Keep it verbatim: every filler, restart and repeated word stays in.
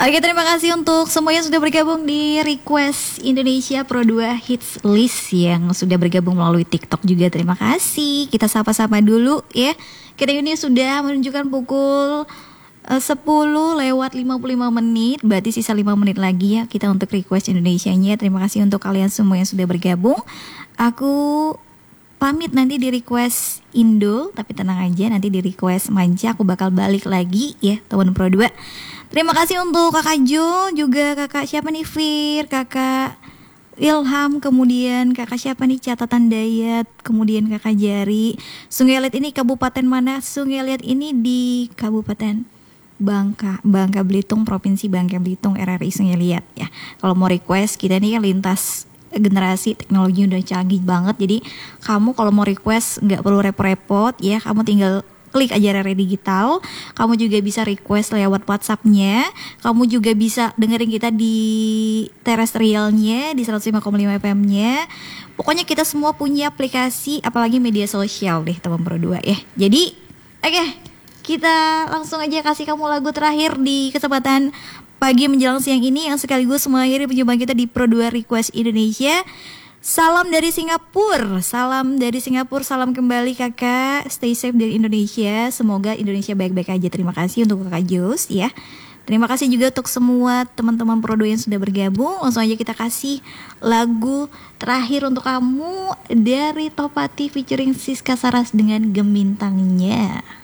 Oke, terima kasih untuk semuanya sudah bergabung di Request Indonesia Pro dua Hits List yang sudah bergabung melalui TikTok juga. Terima kasih. Kita sapa-sapa dulu ya. Kita ini sudah menunjukkan pukul uh, sepuluh lewat lima puluh lima menit. Berarti sisa lima menit lagi ya kita untuk Request Indonesianya. Terima kasih untuk kalian semua yang sudah bergabung. Aku pamit nanti di Request Indo, tapi tenang aja, nanti di Request Manca aku bakal balik lagi ya teman Pro dua. Terima kasih untuk Kakak Jo, juga Kakak siapa nih Fir, Kakak Ilham, kemudian Kakak siapa nih Catatan Dayat, kemudian Kakak Jari. Sungai Liat ini kabupaten mana? Sungai Liat ini di Kabupaten Bangka, Bangka Belitung, Provinsi Bangka Belitung, R R I Sungai Liat ya. Kalau mau request, kita ini kan lintas generasi, teknologi udah canggih banget. Jadi kamu kalau mau request nggak perlu repot-repot ya, kamu tinggal klik aja R R I Digital. Kamu juga bisa request lewat WhatsApp-nya. Kamu juga bisa dengerin kita di terestrialnya di seratus lima koma lima F M-nya. Pokoknya kita semua punya aplikasi, apalagi media sosial deh teman Pro dua ya. Jadi oke, okay, kita langsung aja kasih kamu lagu terakhir di kesempatan pagi menjelang siang ini yang sekaligus mengakhiri perjumpaan kita di Pro dua Request Indonesia. Salam dari Singapura, salam dari Singapura, salam kembali kakak, stay safe dari Indonesia, semoga Indonesia baik-baik aja. Terima kasih untuk kakak Jos ya. Terima kasih juga untuk semua teman-teman Pro dua yang sudah bergabung. Langsung aja kita kasih lagu terakhir untuk kamu dari Topati featuring Siska Saras dengan Gemintangnya.